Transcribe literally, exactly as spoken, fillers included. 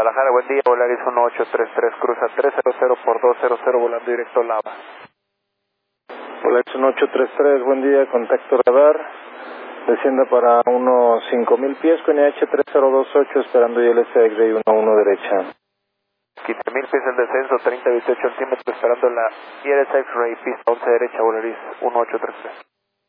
Guadalajara, buen día, Volaris uno ocho tres tres, cruza tres cero cero por dos cero cero, volando directo Lava. Volaris uno ocho tres tres, buen día, contacto radar, descienda para unos cinco mil pies con I H tres cero dos ocho, esperando I L S X-Ray uno uno derecha. quince mil pies el descenso, treinta a dieciocho centímetros, esperando la I L S X-Ray, pista once derecha, Volaris uno ocho tres tres.